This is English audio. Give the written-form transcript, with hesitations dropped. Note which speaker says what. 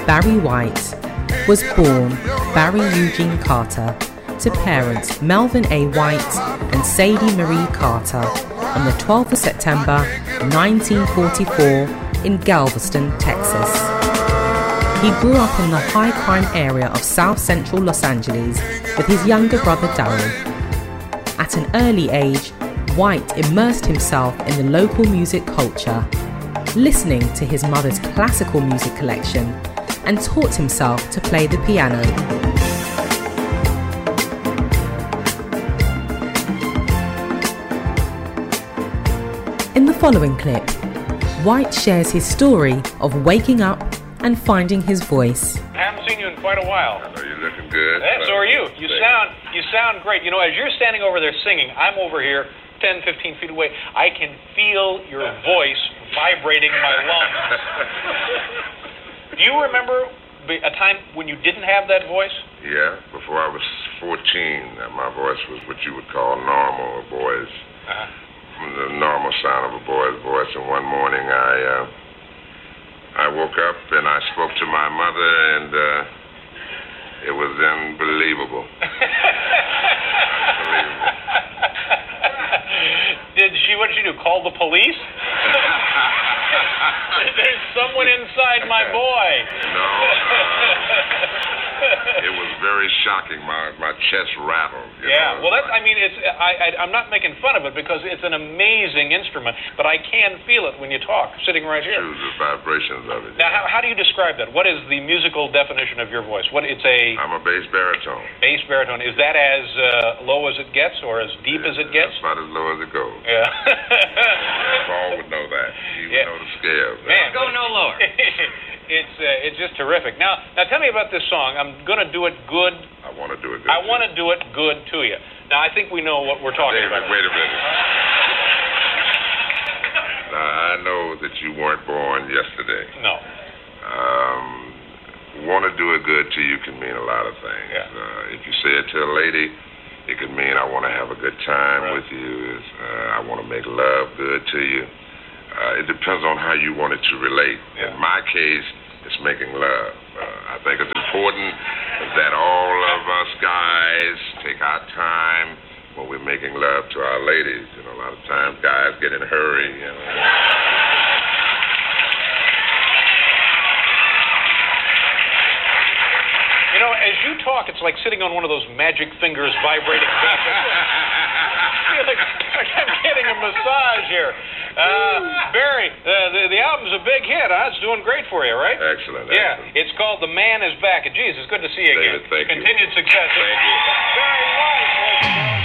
Speaker 1: Barry White, was born Barry Eugene Carter to parents Melvin A. White and Sadie Marie Carter on the 12th of September 1944 in Galveston, Texas. He grew up in the high-crime area of South Central Los Angeles with his younger brother Darryl. At an early age, White immersed himself in the local music culture, listening to his mother's classical music collection, and taught himself to play the piano. In the following clip, White shares his story of waking up and finding his voice.
Speaker 2: I haven't seen you in quite a while.
Speaker 3: I know you're looking good.
Speaker 2: So are you. You sound great. You know, as you're standing over there singing, I'm over here 10, 15 feet away. I can feel your voice vibrating my lungs. Do you remember a time when you didn't have that voice?
Speaker 3: Yeah, before I was 14, my voice was what you would call normal, a boy's, the normal sound of a boy's voice. And one morning I woke up and I spoke to my mother, and it was unbelievable.
Speaker 2: What did she do, call the police? There's someone inside my boy.
Speaker 3: No, it was very shocking. My chest rattled.
Speaker 2: Yeah, well, that's, I mean, I'm not making fun of it because it's an amazing instrument, but I can feel it when you talk, sitting right here.
Speaker 3: True, the vibrations of it.
Speaker 2: Now, how do you describe that? What is the musical definition of your voice? I'm
Speaker 3: a bass baritone.
Speaker 2: Bass baritone. Is that as low as it gets or as deep as it gets?
Speaker 3: That's about as low as it goes.
Speaker 2: Yeah.
Speaker 3: Paul would know that. He would know the scale.
Speaker 2: Man,
Speaker 4: go no lower.
Speaker 2: It's just terrific. Now tell me about this song. I'm going to do it good.
Speaker 3: I want to do it good.
Speaker 2: I want to do it good to you. Now, I think we know what we're talking about.
Speaker 3: Wait a minute. Now, I know that you weren't born yesterday.
Speaker 2: No.
Speaker 3: Want to do it good to you can mean a lot of things.
Speaker 2: Yeah.
Speaker 3: If you say it to a lady, it could mean I want to have a good time with you. I want to make love good to you. It depends on how you want it to relate.
Speaker 2: Yeah.
Speaker 3: In my case, it's making love. I think it's important that all of us guys take our time when we're making love to our ladies. You know, a lot of times guys get in a hurry.
Speaker 2: You know, as you talk, it's like sitting on one of those magic fingers vibrating. I feel like I'm getting a massage here. Barry, the album's a big hit, huh? It's doing great for you, right?
Speaker 3: Excellent.
Speaker 2: Yeah,
Speaker 3: excellent.
Speaker 2: It's called The Man Is Back. Geez, it's good to see you again.
Speaker 3: David, thank you.
Speaker 2: Continued success.
Speaker 3: Thank you.
Speaker 2: Barry White.